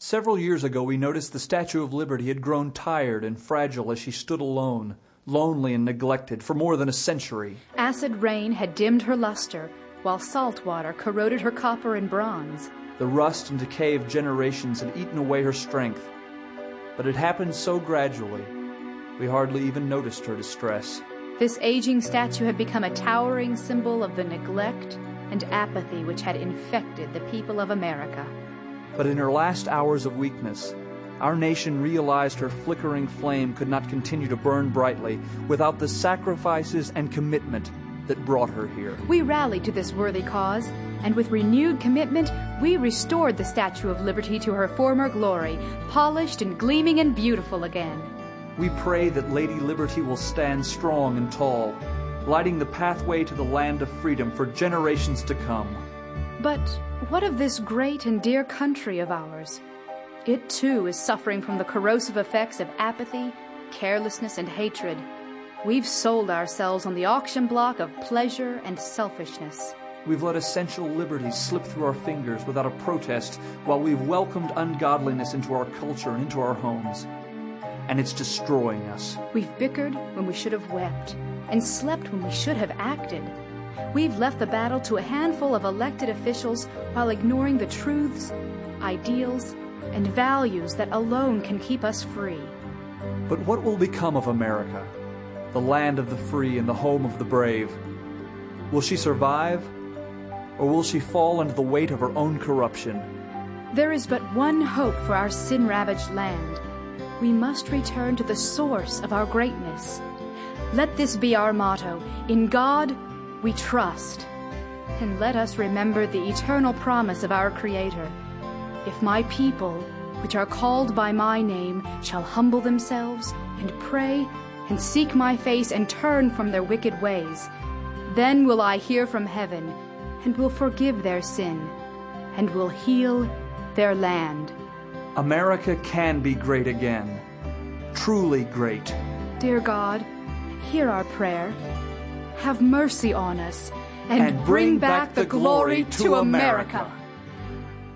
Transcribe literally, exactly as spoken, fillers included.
Several years ago we noticed the Statue of Liberty had grown tired and fragile as she stood alone, lonely and neglected, for more than a century. Acid rain had dimmed her luster, while salt water corroded her copper and bronze. The rust and decay of generations had eaten away her strength. But it happened so gradually, we hardly even noticed her distress. This aging statue had become a towering symbol of the neglect and apathy which had infected the people of America. But in her last hours of weakness, our nation realized her flickering flame could not continue to burn brightly without the sacrifices and commitment that brought her here. We rallied to this worthy cause, and with renewed commitment, we restored the Statue of Liberty to her former glory, polished and gleaming and beautiful again. We pray that Lady Liberty will stand strong and tall, lighting the pathway to the land of freedom for generations to come. But what of this great and dear country of ours? It too is suffering from the corrosive effects of apathy, carelessness, and hatred. We've sold ourselves on the auction block of pleasure and selfishness. We've let essential liberties slip through our fingers without a protest, while we've welcomed ungodliness into our culture and into our homes. And it's destroying us. We've bickered when we should have wept, and slept when we should have acted. We've left the battle to a handful of elected officials while ignoring the truths, ideals, and values that alone can keep us free. But what will become of America, the land of the free and the home of the brave? Will she survive, or will she fall under the weight of her own corruption? There is but one hope for our sin-ravaged land. We must return to the source of our greatness. Let this be our motto: in God we trust. And let us remember the eternal promise of our Creator: if my people, which are called by my name, shall humble themselves and pray and seek my face and turn from their wicked ways, then will I hear from heaven and will forgive their sin and will heal their land. America can be great again, truly great. Dear God, hear our prayer. Have mercy on us and, and bring, bring back, back the glory to America. America.